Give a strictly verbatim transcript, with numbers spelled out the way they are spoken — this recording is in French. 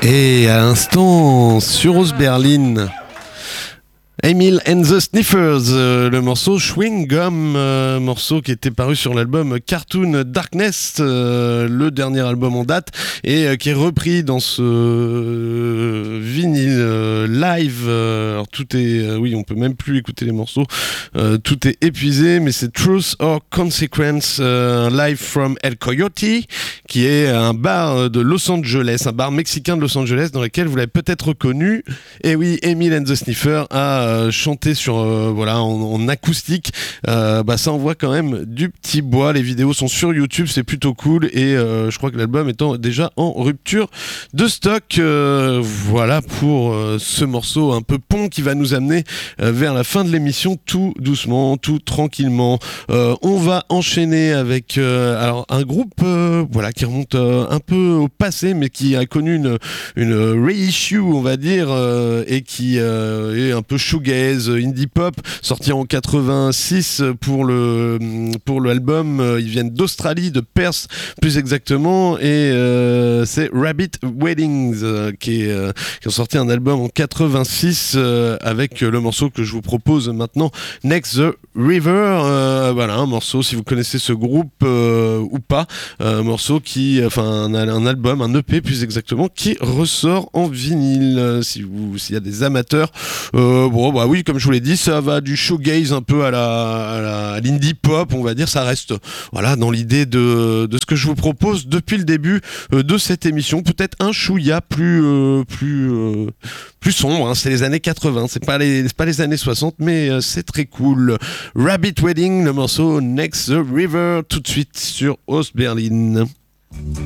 Et à l'instant, sur Rose Berlin, Emil and the Sniffers, euh, le morceau Chewing Gum, euh, morceau qui était paru sur l'album Cartoon Darkness, euh, le dernier album en date, et euh, qui est repris dans ce euh, vinyle euh, live. Euh, alors tout est, euh, oui, on peut même plus écouter les morceaux, euh, tout est épuisé, mais c'est Truth or Consequence, euh, un live from El Coyote, qui est un bar de Los Angeles, un bar mexicain de Los Angeles, dans lequel vous l'avez peut-être reconnu. Et oui, Emil and the Sniffers a Euh, chanter sur euh, voilà en, en acoustique, euh, bah ça envoie quand même du petit bois. Les vidéos sont sur YouTube, c'est plutôt cool, et euh, je crois que l'album étant déjà en rupture de stock. Euh, voilà pour euh, ce morceau un peu pont qui va nous amener euh, vers la fin de l'émission, tout doucement, tout tranquillement. Euh, on va enchaîner avec euh, alors un groupe euh, voilà qui remonte euh, un peu au passé, mais qui a connu une une reissue, on va dire, euh, et qui euh, est un peu shoegaze, indie pop, sorti en quatre-vingt-six pour le pour l'album. Ils viennent d'Australie, de Perth plus exactement, et euh, c'est Rabbit Weddings euh, qui, est, euh, qui ont sorti un album en quatre-vingt-six euh, avec le morceau que je vous propose maintenant, Next the River. Euh, voilà, un morceau, si vous connaissez ce groupe euh, ou pas, un morceau qui, enfin un, un album, un E P plus exactement, qui ressort en vinyle. Si vous, s'il y a des amateurs, euh, bon bah oui, comme je vous l'ai dit, ça va du shoegaze un peu à la, à la à l'indie pop, on va dire. Ça reste voilà dans l'idée de de ce que je vous propose depuis le début euh, de cette émission. Peut-être un chouïa plus euh, plus euh, plus sombre. Hein. C'est les années quatre-vingts, c'est pas les c'est pas les années soixante, mais euh, c'est très cool. Rabbit Wedding, le morceau Next the River, tout de suite sur Ost Berlin.